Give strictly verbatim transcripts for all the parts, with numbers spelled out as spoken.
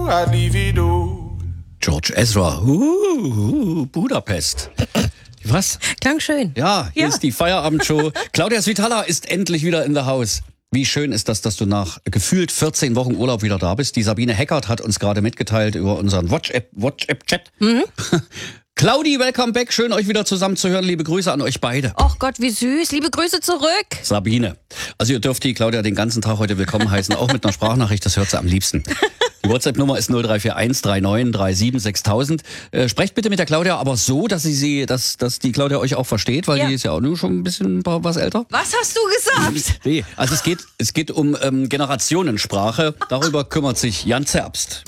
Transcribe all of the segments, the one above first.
George Ezra, uh, Budapest. Was? Klang schön. Ja, hier Ja. ist die Feierabendshow. Claudia Svitala ist endlich wieder in der Haus. Wie schön ist das, dass du nach gefühlt vierzehn Wochen Urlaub wieder da bist. Die Sabine Heckert hat uns gerade mitgeteilt über unseren WhatsApp, WhatsApp-Chat. Mhm. Claudi, welcome back. Schön, euch wieder zusammen zu hören. Liebe Grüße an euch beide. Och Gott, wie süß. Liebe Grüße zurück. Sabine. Also ihr dürft die Claudia den ganzen Tag heute willkommen heißen, auch mit einer Sprachnachricht, das hört sie am liebsten. Die WhatsApp-Nummer ist null drei vier eins drei neun drei sieben sechs null null. Äh, sprecht bitte mit der Claudia, aber so, dass sie sie, dass, dass die Claudia euch auch versteht, weil Ja. die ist ja auch nur schon ein bisschen was älter. Was hast du gesagt? Nee, also es geht, es geht um ähm, Generationensprache. Darüber kümmert sich Jan Zerbst.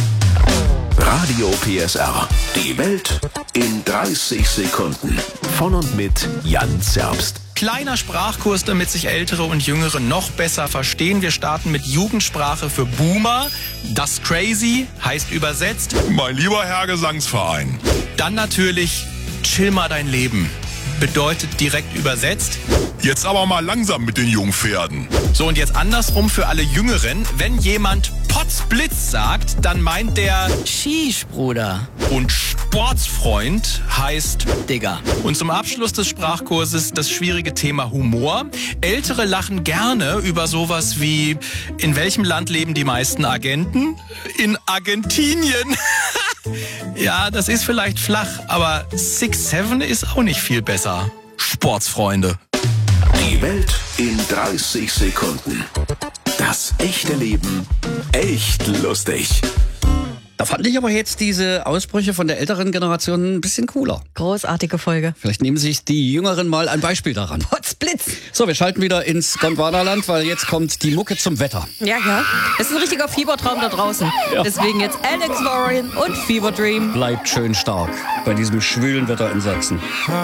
Radio P S R. Die Welt in dreißig Sekunden. Von und mit Jan Zerbst. Kleiner Sprachkurs, damit sich Ältere und Jüngere noch besser verstehen. Wir starten mit Jugendsprache für Boomer. Das Crazy heißt übersetzt. Mein lieber Herr Gesangsverein. Dann natürlich Chill mal dein Leben. Bedeutet direkt übersetzt. Jetzt aber mal langsam mit den Jungpferden. So, und jetzt andersrum für alle Jüngeren. Wenn jemand Potzblitz sagt, dann meint der Sheesh, Bruder. und Sportsfreund heißt Digga. Und zum Abschluss des Sprachkurses das schwierige Thema Humor. Ältere lachen gerne über sowas wie: In welchem Land leben die meisten Agenten? In Argentinien. Ja, das ist vielleicht flach, aber six seven ist auch nicht viel besser. Sportsfreunde. Die Welt in dreißig Sekunden. Das echte Leben echt lustig. Da fand ich aber jetzt diese Ausbrüche von der älteren Generation ein bisschen cooler. Großartige Folge. Vielleicht nehmen sich die Jüngeren mal ein Beispiel daran. Potzblitz. So, wir schalten wieder ins Gondwanaland, weil jetzt kommt die Mucke zum Wetter. Ja, ja. Es ist ein richtiger Fiebertraum da draußen. Ja. Deswegen jetzt Alex Warren und Fever Dream. Bleibt schön stark bei diesem schwülen Wetter in Sachsen.